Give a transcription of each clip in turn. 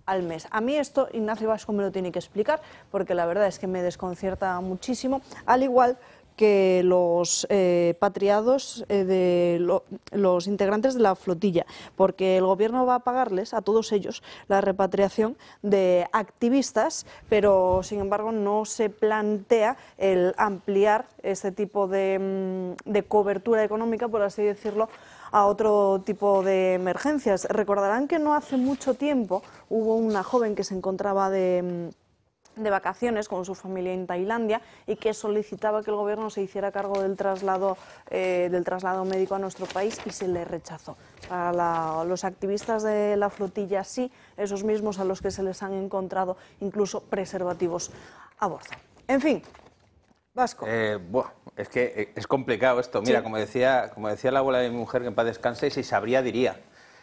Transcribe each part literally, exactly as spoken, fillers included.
al mes. A mí esto Ignacio Vasco me lo tiene que explicar, porque la verdad es que me desconcierta muchísimo, al igual que los eh, patriados eh, de lo, los integrantes de la flotilla, porque el gobierno va a pagarles a todos ellos la repatriación de activistas, pero sin embargo no se plantea el ampliar este tipo de, de cobertura económica, por así decirlo, a otro tipo de emergencias. Recordarán que no hace mucho tiempo hubo una joven que se encontraba de de vacaciones con su familia en Tailandia y que solicitaba que el gobierno se hiciera cargo del traslado, eh, del traslado médico a nuestro país y se le rechazó. Para la, los activistas de la flotilla sí, esos mismos a los que se les han encontrado incluso preservativos a bordo. En fin, Vasco. Eh, buah, es que es complicado esto. Mira, sí. como decía, como decía la abuela de mi mujer, que en paz descanse, si sabría diría.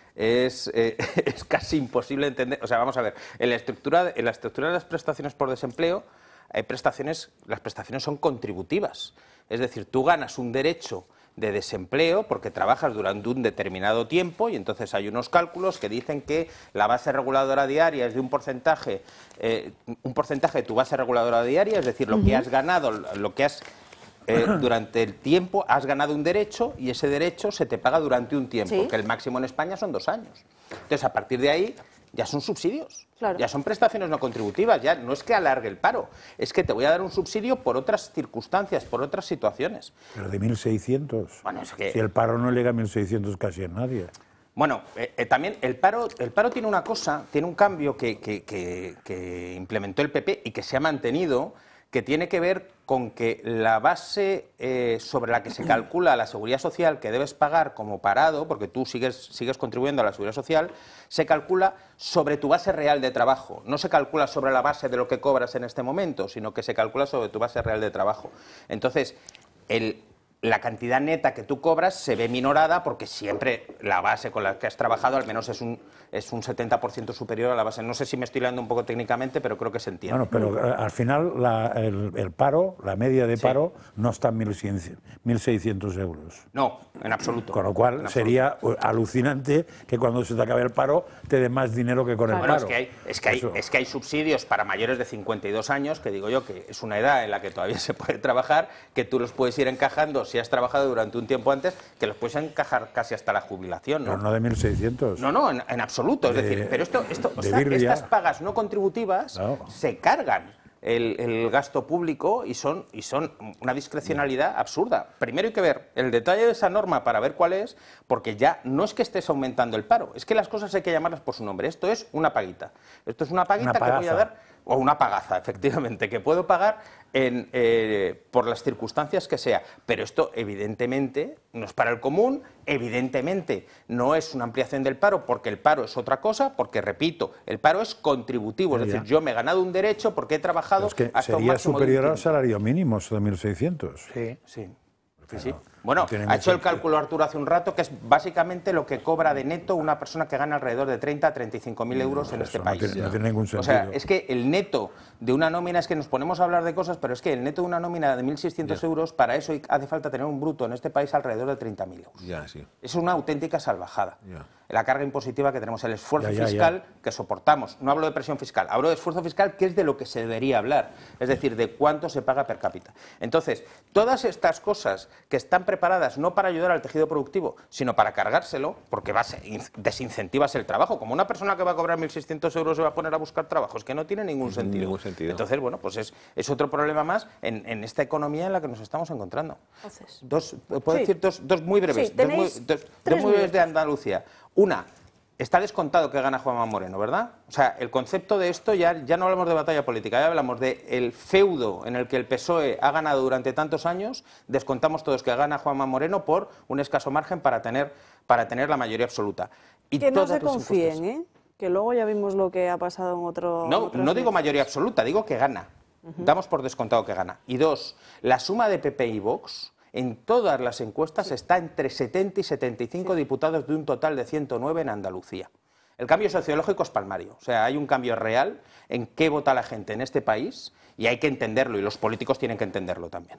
Es, eh, es casi imposible entender. O sea, vamos a ver, en la estructura, en la estructura de las prestaciones por desempleo, hay prestaciones, las prestaciones son contributivas. Es decir, tú ganas un derecho de desempleo porque trabajas durante un determinado tiempo y entonces hay unos cálculos que dicen que la base reguladora diaria es de un porcentaje, eh, un porcentaje de tu base reguladora diaria, es decir, lo uh-huh. que has ganado, lo que has Eh, durante el tiempo has ganado un derecho y ese derecho se te paga durante un tiempo, ¿sí? que el máximo en España son dos años. Entonces, a partir de ahí ya son subsidios, claro. ya son prestaciones no contributivas, ya no es que alargue el paro, es que te voy a dar un subsidio por otras circunstancias, por otras situaciones. Pero de mil seiscientos, bueno, es que... si el paro no llega a mil seiscientos casi a nadie. Bueno, eh, eh, también el paro, el paro tiene una cosa, tiene un cambio que, que, que, que implementó el P P y que se ha mantenido, que tiene que ver con que la base eh, sobre la que se calcula la seguridad social que debes pagar como parado, porque tú sigues, sigues contribuyendo a la seguridad social, se calcula sobre tu base real de trabajo. No se calcula sobre la base de lo que cobras en este momento, sino que se calcula sobre tu base real de trabajo. Entonces, el... la cantidad neta que tú cobras se ve minorada porque siempre la base con la que has trabajado al menos es un, es un setenta por ciento superior a la base. No sé si me estoy liando un poco técnicamente, pero creo que se entiende. Bueno, pero al final la, el, el paro, la media de paro, sí. no está en mil seiscientos euros. No, en absoluto. Con lo cual sería absoluto. alucinante que cuando se te acabe el paro te dé más dinero que con claro. el bueno, paro. Es que, hay, es, que hay, es que hay subsidios para mayores de cincuenta y dos años, que digo yo que es una edad en la que todavía se puede trabajar, que tú los puedes ir encajando si has trabajado durante un tiempo antes, que los puedes encajar casi hasta la jubilación, ¿no? Pero no de mil seiscientos. No, no, en, en absoluto. Es de, decir, pero esto, esto esta, estas pagas no contributivas no. se cargan el, el gasto público y son, y son una discrecionalidad absurda. Primero hay que ver el detalle de esa norma para ver cuál es, porque ya no es que estés aumentando el paro, es que las cosas hay que llamarlas por su nombre. Esto es una paguita. Esto es una paguita una que voy a dar... O una pagaza, efectivamente, que puedo pagar en, eh, por las circunstancias que sea. Pero esto, evidentemente, no es para el común, evidentemente no es una ampliación del paro, porque el paro es otra cosa, porque, repito, el paro es contributivo. Es decir, yo me he ganado un derecho porque he trabajado es que hasta un sería máximo superior de un al salario mínimo, eso de mil seiscientos. Sí, sí. Sí, sí. Bueno, ha hecho el cálculo Arturo hace un rato, que es básicamente lo que cobra de neto una persona que gana alrededor de treinta a treinta y cinco mil euros no, en este no país. Tiene, no tiene ningún sentido. O sea, es que el neto de una nómina, es que nos ponemos a hablar de cosas, pero es que el neto de una nómina de mil seiscientos euros, para eso hace falta tener un bruto en este país alrededor de treinta mil euros. Ya, sí. Es una auténtica salvajada. Ya. La carga impositiva que tenemos, el esfuerzo ya, ya, fiscal ya. que soportamos. No hablo de presión fiscal, hablo de esfuerzo fiscal, que es de lo que se debería hablar, es decir, de cuánto se paga per cápita. Entonces, todas estas cosas que están preparadas no para ayudar al tejido productivo, sino para cargárselo, porque vas, desincentivas el trabajo. Como una persona que va a cobrar mil seiscientos euros se va a poner a buscar trabajo, es que no tiene ningún sentido. Ningún sentido. Entonces, bueno, pues es, es otro problema más en, en esta economía en la que nos estamos encontrando. Entonces, dos, ¿puedo sí. decir dos, dos muy breves? Sí, dos muy, dos, dos muy breves de Andalucía. Una, está descontado que gana Juanma Moreno, ¿verdad? O sea, el concepto de esto, ya, ya no hablamos de batalla política, ya hablamos del feudo en el que el P S O E ha ganado durante tantos años, descontamos todos que gana Juanma Moreno por un escaso margen para tener, para tener la mayoría absoluta. Y que no se confíen, ¿eh? Que luego ya vimos lo que ha pasado en otro... No, no digo mayoría absoluta, digo que gana. Uh-huh. Damos por descontado que gana. Y dos, la suma de P P y Vox... En todas las encuestas sí. está entre setenta y setenta y cinco sí. diputados de un total de ciento nueve en Andalucía. El cambio sociológico es palmario, o sea, hay un cambio real en qué vota la gente en este país y hay que entenderlo y los políticos tienen que entenderlo también.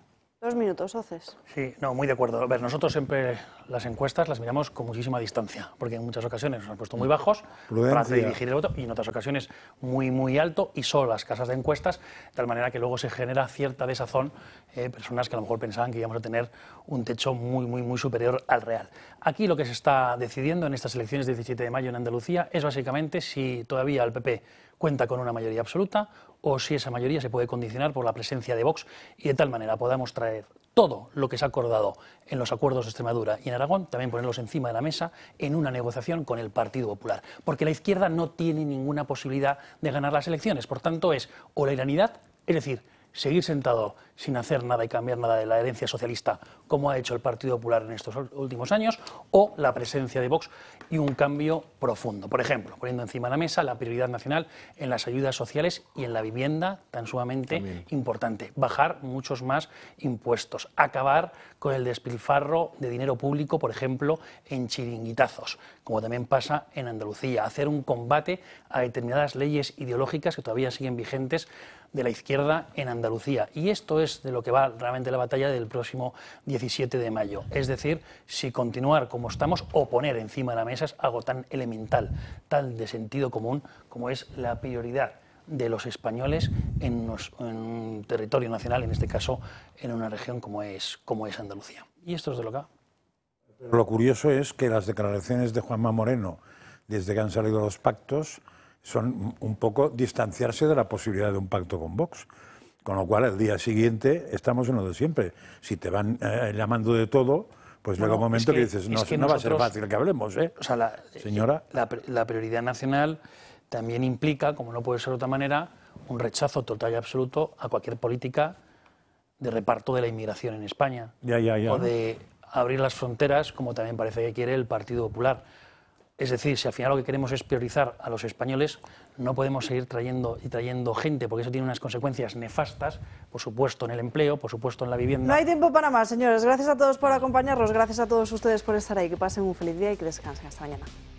Dos minutos, Oces. Sí, no, muy de acuerdo. A ver, nosotros siempre las encuestas las miramos con muchísima distancia, porque en muchas ocasiones nos han puesto muy bajos Prudencia. para dirigir el voto y en otras ocasiones muy, muy alto, y solo las casas de encuestas, de tal manera que luego se genera cierta desazón, eh, personas que a lo mejor pensaban que íbamos a tener un techo muy, muy, muy superior al real. Aquí lo que se está decidiendo en estas elecciones del diecisiete de mayo en Andalucía es básicamente si todavía el P P cuenta con una mayoría absoluta o si esa mayoría se puede condicionar por la presencia de Vox, y de tal manera podamos traer todo lo que se ha acordado en los acuerdos de Extremadura y en Aragón, también ponerlos encima de la mesa en una negociación con el Partido Popular. Porque la izquierda no tiene ninguna posibilidad de ganar las elecciones. Por tanto, es o la iranidad, es decir, seguir sentado sin hacer nada y cambiar nada de la herencia socialista, como ha hecho el Partido Popular en estos últimos años, o la presencia de Vox y un cambio profundo. Por ejemplo, poniendo encima de la mesa la prioridad nacional en las ayudas sociales y en la vivienda, tan sumamente También. importante. Bajar muchos más impuestos. Acabar con el despilfarro de dinero público, por ejemplo, en chiringuitazos, como también pasa en Andalucía. Hacer un combate a determinadas leyes ideológicas que todavía siguen vigentes de la izquierda en Andalucía. Y esto es de lo que va realmente la batalla del próximo diecisiete de mayo. Es decir, si continuar como estamos o poner encima de la mesa es algo tan elemental, tan de sentido común, como es la prioridad de los españoles en, nos, en un territorio nacional, en este caso en una región como es, como es Andalucía. Y esto es de lo que va. Pero lo curioso es que las declaraciones de Juanma Moreno, desde que han salido los pactos, son un poco distanciarse de la posibilidad de un pacto con Vox. Con lo cual, el día siguiente estamos en lo de siempre. Si te van eh, llamando de todo, pues no, llega un momento es que, que dices, no, es que no nosotros, va a ser fácil que hablemos, ¿eh? O sea, la, señora. La, la prioridad nacional también implica, como no puede ser de otra manera, un rechazo total y absoluto a cualquier política de reparto de la inmigración en España. Ya, ya, ya. O de abrir las fronteras, como también parece que quiere el Partido Popular. Es decir, si al final lo que queremos es priorizar a los españoles, no podemos seguir trayendo y trayendo gente, porque eso tiene unas consecuencias nefastas, por supuesto en el empleo, por supuesto en la vivienda. No hay tiempo para más, señores. Gracias a todos por acompañarnos, gracias a todos ustedes por estar ahí. Que pasen un feliz día y que descansen. Hasta mañana.